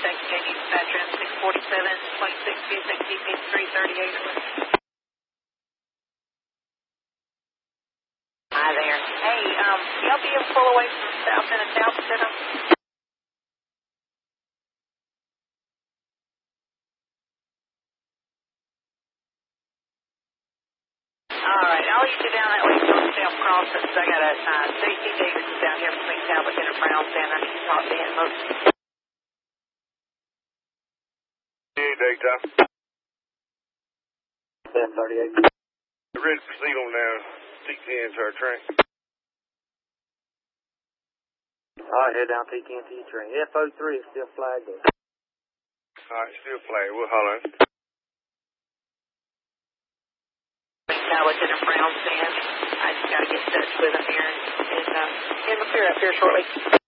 KK dispatcher in 647, 26 Busick, GPS 338. Hi there. Hey, y'all be able to pull away from South End and South Center? Alright, I'll lead you down that way from South Crossing. I got a J.C. Davis down here between Talbot and Brownstown. I need to talk to him. Hey, daytime. 1038. Ready to proceed on now. T10 to our train. Alright, head down T10T train. FO3 is still flagged up. Alright, still flag. We'll holler. Talbot and Brownstown. I just got to get in touch with him here and he'll clear up here shortly.